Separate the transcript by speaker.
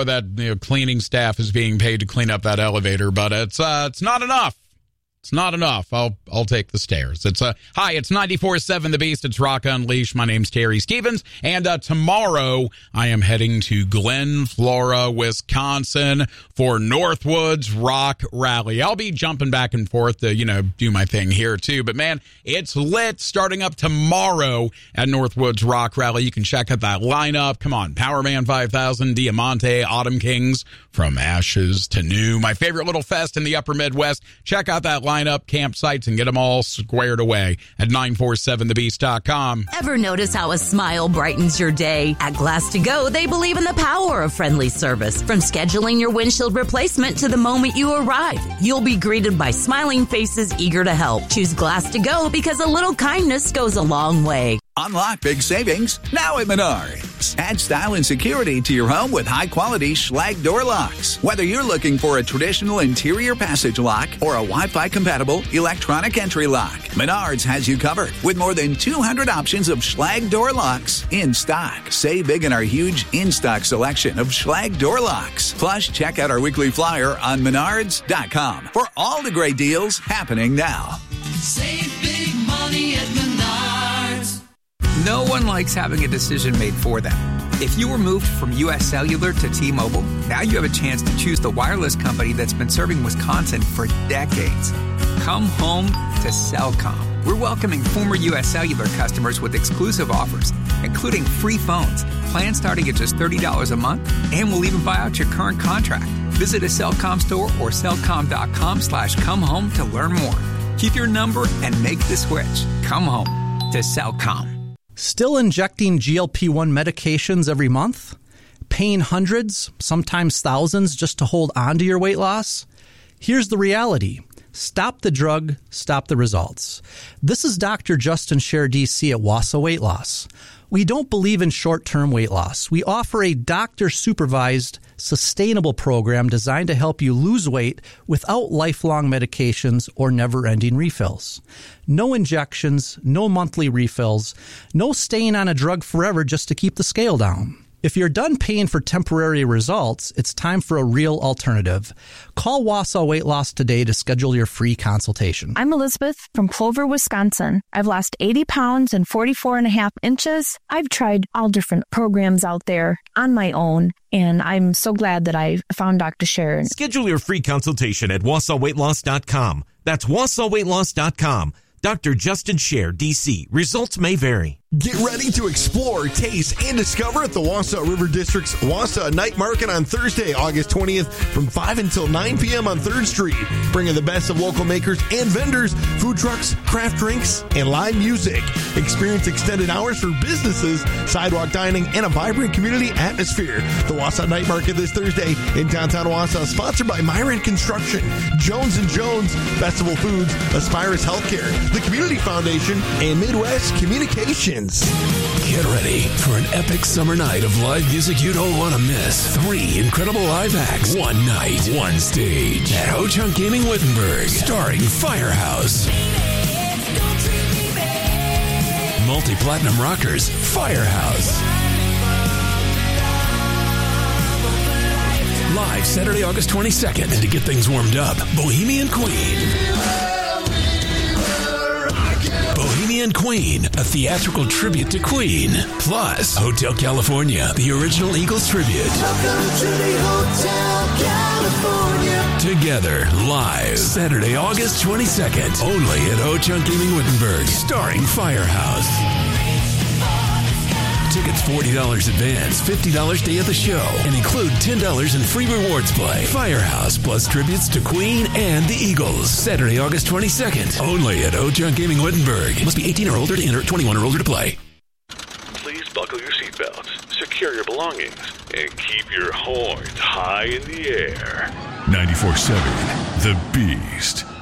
Speaker 1: know that cleaning staff is being paid to clean up that elevator, but it's not enough. It's not enough. I'll take the stairs. Hi, it's 94.7 The Beast. It's Rock Unleashed. My name's Terry Stevens. And tomorrow I am heading to Glen Flora, Wisconsin for Northwoods Rock Rally. I'll be jumping back and forth to, do my thing here too. But man, it's lit starting up tomorrow at Northwoods Rock Rally. You can check out that lineup. Come on. Powerman 5000, Diamante, Autumn Kings, From Ashes to New. My favorite little fest in the upper Midwest. Check out that lineup, campsites, and get them all squared away at 947thebeast.com.
Speaker 2: Ever notice how a smile brightens your day? At Glass to Go, they believe in the power of friendly service. From scheduling your windshield replacement to the moment you arrive, you'll be greeted by smiling faces eager to help. Choose Glass to Go because a little kindness goes a long way.
Speaker 3: Unlock big savings now at Menards. Add style and security to your home with high-quality Schlage door locks. Whether you're looking for a traditional interior passage lock or a Wi-Fi compatible electronic entry lock, Menards has you covered with more than 200 options of Schlage door locks in stock. Save big in our huge in-stock selection of Schlage door locks. Plus, check out our weekly flyer on Menards.com for all the great deals happening now.
Speaker 4: Save big money at Menards.
Speaker 5: No one likes having a decision made for them. If you were moved from U.S. Cellular to T-Mobile, now you have a chance to choose the wireless company that's been serving Wisconsin for decades. Come home to Cellcom. We're welcoming former U.S. Cellular customers with exclusive offers, including free phones, plans starting at just $30 a month, and we'll even buy out your current contract. Visit a Cellcom store or cellcom.com/comehome to learn more. Keep your number and make the switch. Come home to Cellcom.
Speaker 6: Still injecting GLP-1 medications every month? Paying hundreds, sometimes thousands, just to hold on to your weight loss? Here's the reality. Stop the drug, stop the results. This is Dr. Justin Scher, DC at Wassa Weight Loss. We don't believe in short-term weight loss. We offer a doctor-supervised, sustainable program designed to help you lose weight without lifelong medications or never-ending refills. No injections, no monthly refills, no staying on a drug forever just to keep the scale down. If you're done paying for temporary results, it's time for a real alternative. Call Wassa Weight Loss today to schedule your free consultation.
Speaker 7: I'm Elizabeth from Clover, Wisconsin. I've lost 80 pounds and 44 and a half inches. I've tried all different programs out there on my own, and I'm so glad that I found Dr. Scher.
Speaker 8: Schedule your free consultation at WassaWeightLoss.com. That's WassaWeightLoss.com. Dr. Justin Scher, DC. Results may vary.
Speaker 9: Get ready to explore, taste, and discover at the Wassa River District's Wassa Night Market on Thursday, August 20th from 5 until 9 p.m. on 3rd Street. Bringing the best of local makers and vendors, food trucks, craft drinks, and live music. Experience extended hours for businesses, sidewalk dining, and a vibrant community atmosphere. The Wassa Night Market this Thursday in downtown Wassa, sponsored by Myron Construction, Jones & Jones, Festival Foods, Aspirus Healthcare, the Community Foundation, and Midwest Communications.
Speaker 10: Get ready for an epic summer night of live music you don't want to miss. 3 incredible live acts, one night, one stage at Ho-Chunk Gaming Wittenberg, starring Firehouse. Multi-platinum rockers, Firehouse. Live Saturday, August 22nd. And to get things warmed up, Bohemian Queen. Bohemian Queen, a theatrical tribute to Queen. Plus, Hotel California, the original Eagles tribute. Welcome to the Hotel California. Together, live, Saturday, August 22nd. Only at Ho-Chunk Gaming Wittenberg, starring Firehouse. Tickets $40 advance, $50 day of the show, and include $10 in free rewards play. Firehouse plus tributes to Queen and the Eagles. Saturday, August 22nd. Only at Ho-Chunk Gaming Wittenberg. Must be 18 or older to enter, 21 or older to play.
Speaker 11: Please buckle your seatbelts, secure your belongings, and keep your horns high in the air.
Speaker 12: 94.7 The Beast.